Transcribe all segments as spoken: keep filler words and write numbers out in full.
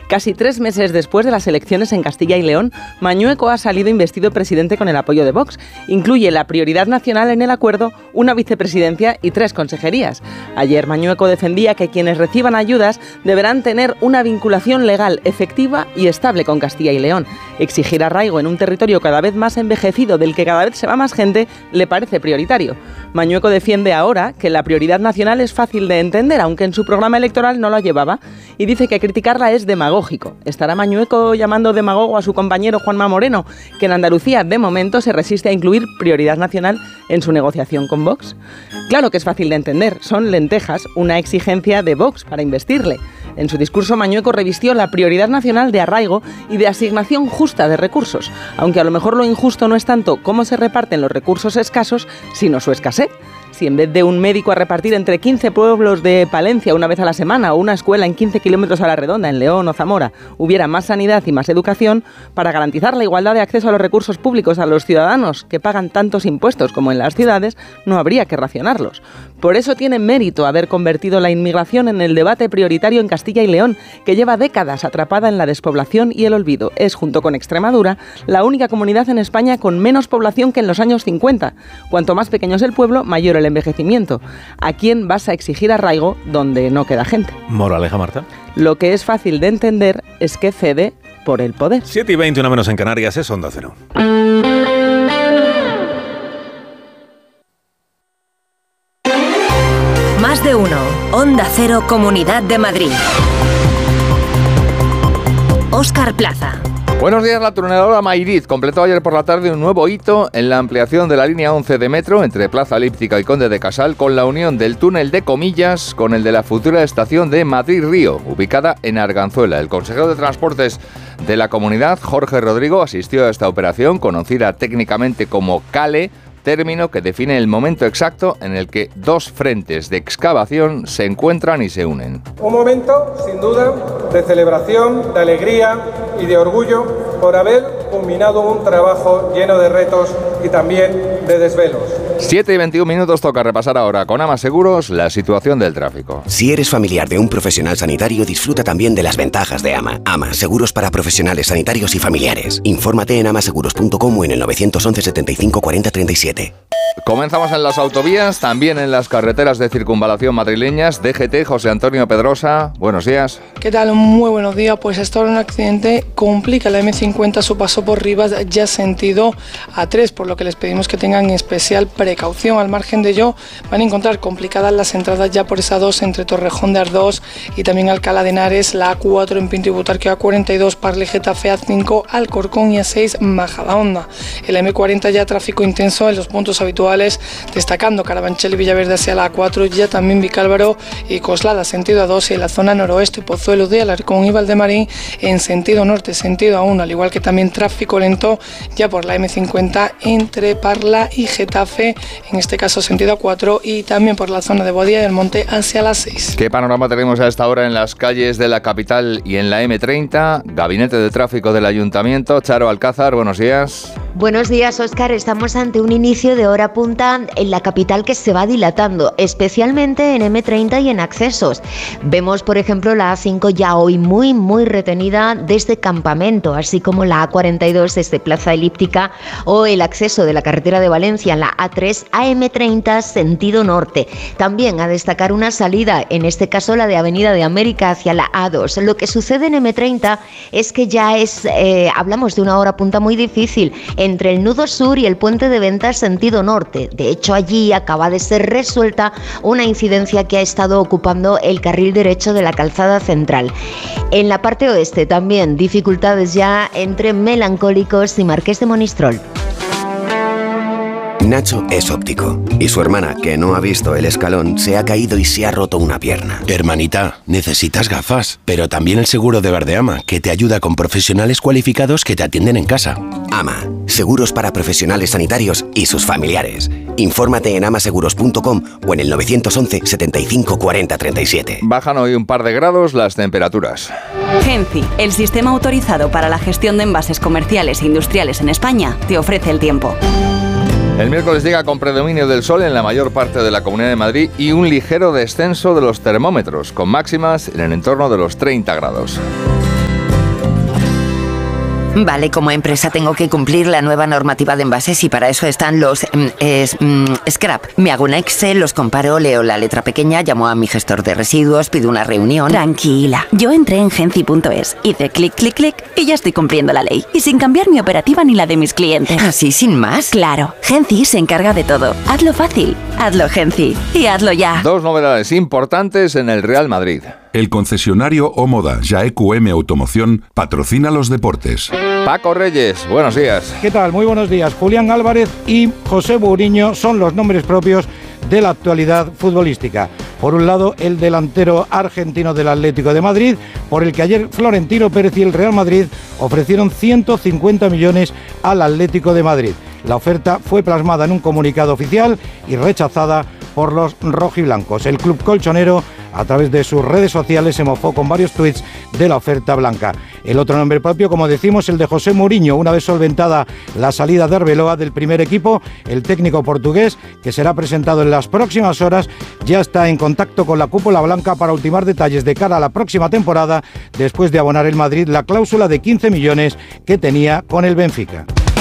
Casi tres meses después de las elecciones en Castilla y León, Mañueco ha salido investido presidente con el apoyo de Vox. Incluye la prioridad nacional en el acuerdo, una vicepresidencia y tres consejerías. Ayer Mañueco defendía que quienes reciban ayudas deberán tener una vinculación legal efectiva y estable con Castilla y León. Exigir arraigo en un territorio cada vez más envejecido, del que cada vez se va más gente, le parece prioritario. Mañueco defiende ahora que la prioridad nacional es fácil de entender, aunque en su programa electoral no la llevaba, y dice que criticarla es demagógico. ¿Estará Mañueco llamando demagogo a su compañero Juanma Moreno, que en Andalucía de momento se resiste a incluir prioridad nacional en su negociación con Vox? Claro que es fácil de entender, son lentejas, una exigencia de Vox para investirle. En su discurso, Mañueco revistió la prioridad nacional de arraigo y de asignación justa de recursos, aunque a lo mejor lo injusto no es tanto cómo se reparten los recursos escasos, sino su escasez. Si en vez de un médico a repartir entre quince pueblos de Palencia una vez a la semana o una escuela en quince kilómetros a la redonda en León o Zamora hubiera más sanidad y más educación, para garantizar la igualdad de acceso a los recursos públicos a los ciudadanos que pagan tantos impuestos como en las ciudades, no habría que racionarlos. Por eso tiene mérito haber convertido la inmigración en el debate prioritario en Castilla y León, que lleva décadas atrapada en la despoblación y el olvido. Es, junto con Extremadura, la única comunidad en España con menos población que en los años cincuenta. Cuanto más pequeño es el pueblo, mayor el envejecimiento. ¿A quién vas a exigir arraigo donde no queda gente? Moraleja, Marta. Lo que es fácil de entender es que cede por el poder. siete y veinte, una menos en Canarias, es Onda Cero. Más de uno. Onda Cero, Comunidad de Madrid. Óscar Plaza. Buenos días. La tuneladora Mayriz completó ayer por la tarde un nuevo hito en la ampliación de la línea once de metro entre Plaza Elíptica y Conde de Casal, con la unión del túnel de Comillas con el de la futura estación de Madrid-Río, ubicada en Arganzuela. El consejero de Transportes de la comunidad, Jorge Rodrigo, asistió a esta operación, conocida técnicamente como CALE, término que define el momento exacto en el que dos frentes de excavación se encuentran y se unen. Un momento, sin duda, de celebración, de alegría y de orgullo por haber culminado un trabajo lleno de retos y también de desvelos. siete y veintiún minutos, toca repasar ahora con Ama Seguros la situación del tráfico. Si eres familiar de un profesional sanitario, disfruta también de las ventajas de Ama. Ama, seguros para profesionales sanitarios y familiares. Infórmate en amaseguros punto com o en el nueve once setenta y cinco cuarenta treinta y siete. Comenzamos en las autovías, también en las carreteras de circunvalación madrileñas. D G T, José Antonio Pedrosa, buenos días. ¿Qué tal? Muy buenos días. Pues hasta ahora un accidente complica la eme cincuenta su paso por Rivas, ya sentido A tres, por lo que les pedimos que tengan especial precaución. Al margen de ello, van a encontrar complicadas las entradas ya por esa dos entre Torrejón de Ardós y también Alcalá de Henares, la A cuatro en Pinto y Butarque, A cuarenta y dos, Parle, Getafe, A cinco, Alcorcón y A seis, Majadahonda. El eme cuarenta ya tráfico intenso en los puntos habituales, destacando Carabanchel y Villaverde hacia la A cuatro, ya también Vicálvaro y Coslada, sentido A dos, y en la zona noroeste, Pozuelo de Alarcón y Valdemarín en sentido norte, sentido A uno, al igual que también tráfico lento ya por la eme cincuenta entre Parla y Getafe, en este caso sentido A cuatro, y también por la zona de Boadilla del Monte hacia las seis. ¿Qué panorama tenemos a esta hora en las calles de la capital y en la eme treinta? Gabinete de Tráfico del Ayuntamiento, Charo Alcázar, buenos días. Buenos días, Óscar. Estamos ante un inicio de hora punta en la capital que se va dilatando, especialmente en eme treinta y en accesos. Vemos, por ejemplo, la A cinco ya hoy muy, muy retenida desde Campamento, así como la A cuarenta y dos desde Plaza Elíptica o el acceso de la carretera de Valencia en la A tres a eme treinta sentido norte. También a destacar una salida, en este caso la de Avenida de América hacia la A dos. Lo que sucede en eme treinta es que ya es, eh, hablamos de una hora punta muy difícil entre el nudo sur y el puente de Ventas sentido norte. De hecho, allí acaba de ser resuelta una incidencia que ha estado ocupando el carril derecho de la calzada central. En la parte oeste también dificultades ya entre Melancólicos y Marqués de Monistrol. Nacho es óptico y su hermana, que no ha visto el escalón, se ha caído y se ha roto una pierna. Hermanita, necesitas gafas, pero también el seguro de Verdeama, que te ayuda con profesionales cualificados que te atienden en casa. Ama, seguros para profesionales sanitarios y sus familiares. Infórmate en amaseguros punto com o en el nueve once setenta y cinco cuarenta treinta y siete. Bajan hoy un par de grados las temperaturas. Genci, el sistema autorizado para la gestión de envases comerciales e industriales en España, te ofrece el tiempo. El miércoles llega con predominio del sol en la mayor parte de la Comunidad de Madrid y un ligero descenso de los termómetros, con máximas en el entorno de los treinta grados. Vale, como empresa tengo que cumplir la nueva normativa de envases y para eso están los mm, es, mm, scrap. Me hago un Excel, los comparo, leo la letra pequeña, llamo a mi gestor de residuos, pido una reunión. Tranquila, yo entré en Genci punto es, hice clic, clic, clic y ya estoy cumpliendo la ley. Y sin cambiar mi operativa ni la de mis clientes. ¿Así sin más? Claro, Genci se encarga de todo. Hazlo fácil, hazlo Genci y hazlo ya. Dos novedades importantes en el Real Madrid. El concesionario Omoda Jae Q M Automoción patrocina los deportes. Paco Reyes, buenos días. ¿Qué tal? Muy buenos días. Julián Álvarez y José Mourinho son los nombres propios de la actualidad futbolística. Por un lado, el delantero argentino del Atlético de Madrid, por el que ayer Florentino Pérez y el Real Madrid ofrecieron ciento cincuenta millones al Atlético de Madrid. La oferta fue plasmada en un comunicado oficial y rechazada por los rojiblancos. El club colchonero, a través de sus redes sociales, se mofó con varios tuits de la oferta blanca. El otro nombre propio, como decimos, el de José Mourinho. Una vez solventada la salida de Arbeloa del primer equipo, el técnico portugués, que será presentado en las próximas horas, ya está en contacto con la cúpula blanca para ultimar detalles de cara a la próxima temporada, después de abonar el Madrid la cláusula de quince millones que tenía con el Benfica.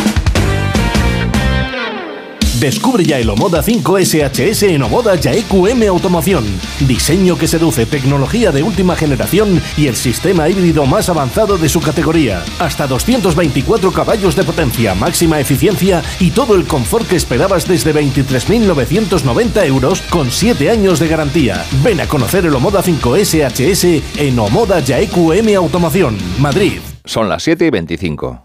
Descubre ya el Omoda cinco S H S en Omoda Jae Q M Automoción. Diseño que seduce, tecnología de última generación y el sistema híbrido más avanzado de su categoría. Hasta doscientos veinticuatro caballos de potencia, máxima eficiencia y todo el confort que esperabas desde veintitrés mil novecientos noventa euros con siete años de garantía. Ven a conocer el Omoda cinco S H S en Omoda Jae Q M Automoción, Madrid. Son las siete y veinticinco.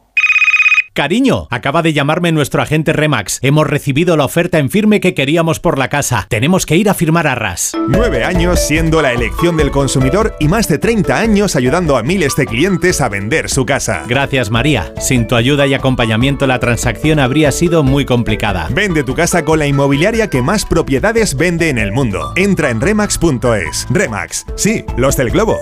Cariño, acaba de llamarme nuestro agente Remax. Hemos recibido la oferta en firme que queríamos por la casa. Tenemos que ir a firmar arras. Nueve años siendo la elección del consumidor y más de treinta años ayudando a miles de clientes a vender su casa. Gracias, María. Sin tu ayuda y acompañamiento la transacción habría sido muy complicada. Vende tu casa con la inmobiliaria que más propiedades vende en el mundo. Entra en remax punto es. Remax, sí, los del globo.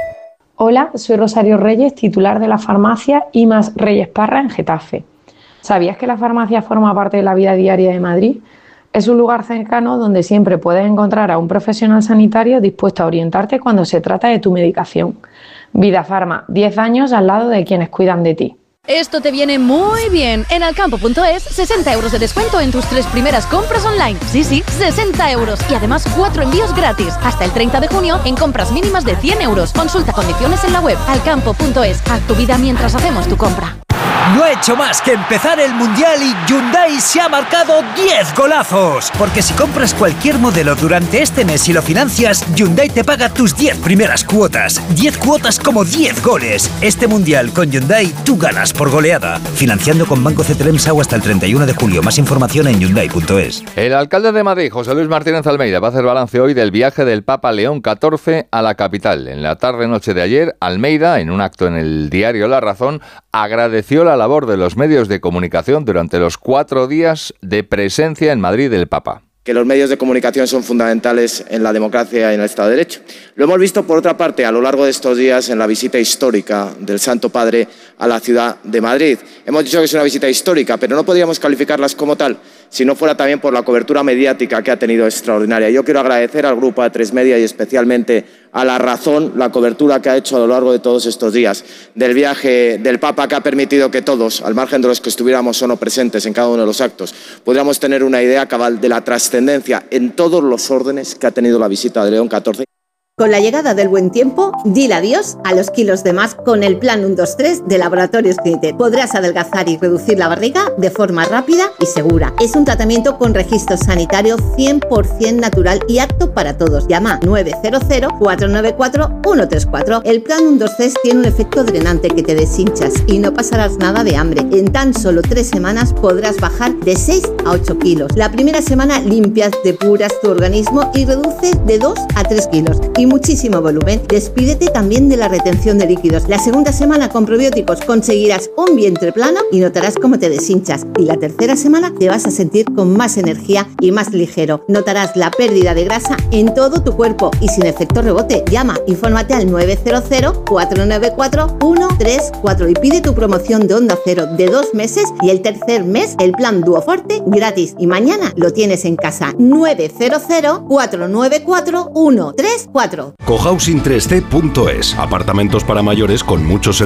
Hola, soy Rosario Reyes, titular de la farmacia IMAS Reyes Parra en Getafe. ¿Sabías que la farmacia forma parte de la vida diaria de Madrid? Es un lugar cercano donde siempre puedes encontrar a un profesional sanitario dispuesto a orientarte cuando se trata de tu medicación. Vida Farma, diez años al lado de quienes cuidan de ti. Esto te viene muy bien. En alcampo punto es, sesenta euros de descuento en tus tres primeras compras online. Sí, sí, sesenta euros. Y además cuatro envíos gratis. Hasta el treinta de junio en compras mínimas de cien euros. Consulta condiciones en la web. alcampo punto es. Haz tu vida mientras hacemos tu compra. No ha hecho más que empezar el Mundial y Hyundai se ha marcado diez golazos. Porque si compras cualquier modelo durante este mes y lo financias, Hyundai te paga tus diez primeras cuotas. diez cuotas como diez goles. Este Mundial con Hyundai tú ganas por goleada. Financiando con Banco C T L M S A U hasta el treinta y uno de julio. Más información en hyundai punto es. El alcalde de Madrid, José Luis Martínez Almeida, va a hacer balance hoy del viaje del Papa León catorce a la capital. En la tarde-noche de ayer, Almeida, en un acto en el diario La Razón, agradeció la labor de los medios de comunicación durante los cuatro días de presencia en Madrid del Papa. Que los medios de comunicación son fundamentales en la democracia y en el Estado de Derecho. Lo hemos visto, por otra parte, a lo largo de estos días en la visita histórica del Santo Padre a la ciudad de Madrid. Hemos dicho que es una visita histórica, pero no podríamos calificarlas como tal si no fuera también por la cobertura mediática que ha tenido extraordinaria. Yo quiero agradecer al Grupo A tres Media y especialmente a La Razón la cobertura que ha hecho a lo largo de todos estos días del viaje del Papa, que ha permitido que todos, al margen de los que estuviéramos o no presentes en cada uno de los actos, pudiéramos tener una idea cabal de la trascendencia en todos los órdenes que ha tenido la visita de León catorce. Con la llegada del buen tiempo, dile adiós a los kilos de más con el plan uno dos tres de Laboratorios Clinitet. Podrás adelgazar y reducir la barriga de forma rápida y segura. Es un tratamiento con registro sanitario cien por ciento natural y apto para todos. Llama nueve cero cero, cuatro nueve cuatro, uno tres cuatro. El plan uno dos tres tiene un efecto drenante que te deshinchas y no pasarás nada de hambre. En tan solo tres semanas podrás bajar de seis a ocho kilos. La primera semana limpias, depuras tu organismo y reduces de dos a tres kilos. Y muchísimo volumen. Despídete también de la retención de líquidos. La segunda semana con probióticos conseguirás un vientre plano y notarás cómo te deshinchas. Y la tercera semana te vas a sentir con más energía y más ligero. Notarás la pérdida de grasa en todo tu cuerpo y sin efecto rebote. Llama, infórmate al nueve cero cero, cuatro nueve cuatro, uno tres cuatro y pide tu promoción de Onda Cero de dos meses y el tercer mes el plan Duoforte gratis. Y mañana lo tienes en casa. nueve cero cero, cuatro nueve cuatro, uno tres cuatro. cohousing tres c punto es. Apartamentos para mayores con muchos